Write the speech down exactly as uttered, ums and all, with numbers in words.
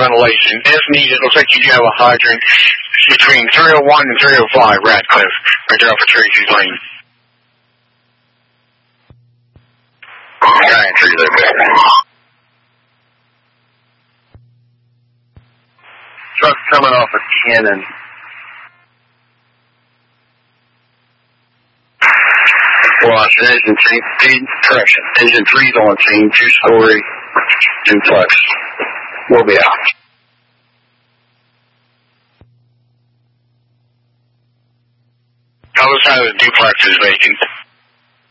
ventilation. If needed, it looks like you do have a hydrant between three oh one and three oh five Radcliffe, right there off of Tracy's Lane. Giant trees up there. Truck coming off of Cannon. Watch, engine change, correction. Engine three's on scene, two-story duplex. We'll be out. Other side of the duplex is vacant.